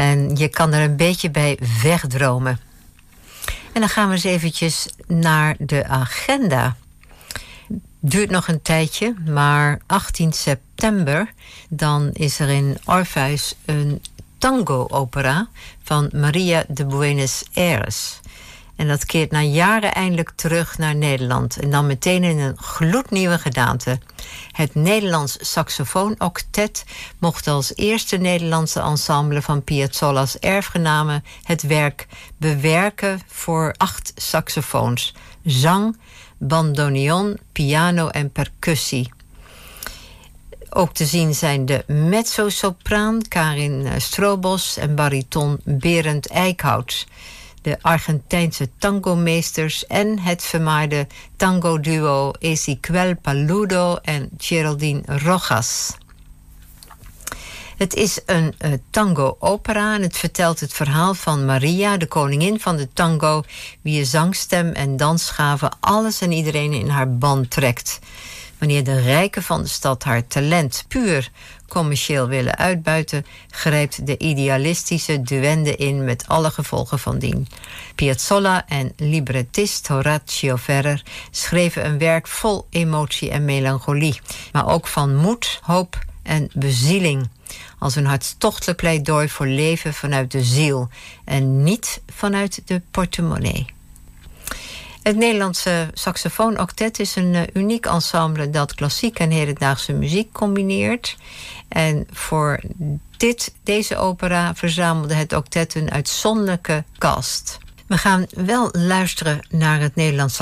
En je kan er een beetje bij wegdromen. En dan gaan we eens eventjes naar de agenda. Duurt nog een tijdje, maar 18 september... dan is er in Orpheus een tango-opera van Maria de Buenos Aires. En dat keert na jaren eindelijk terug naar Nederland. En dan meteen in een gloednieuwe gedaante. Het Nederlands Saxofoon-octet mocht als eerste Nederlandse ensemble van Piazzolla's erfgenamen het werk bewerken voor 8 saxofoons. Zang, bandoneon, piano en percussie. Ook te zien zijn de mezzo-sopraan Karin Strobos en bariton Berend Eickhout. De Argentijnse tangomeesters en het vermaarde tango-duo Ezequiel Paludo en Geraldine Rojas. Het is een tango-opera en het vertelt het verhaal van Maria, de koningin van de tango, wie zangstem en dansgaven alles en iedereen in haar band trekt. Wanneer de rijken van de stad haar talent puur commercieel willen uitbuiten, grijpt de idealistische duende in met alle gevolgen van dien. Piazzolla en librettist Horatio Ferrer schreven een werk vol emotie en melancholie, maar ook van moed, hoop en bezieling. Als een hartstochtelijk pleidooi voor leven vanuit de ziel en niet vanuit de portemonnee. Het Nederlandse saxofoon-octet is een uniek ensemble dat klassiek en hedendaagse muziek combineert. En voor deze opera verzamelde het octet een uitzonderlijke cast. We gaan wel luisteren naar het Nederlands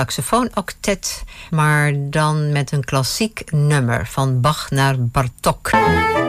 saxofoon-octet, maar dan met een klassiek nummer van Bach naar Bartók.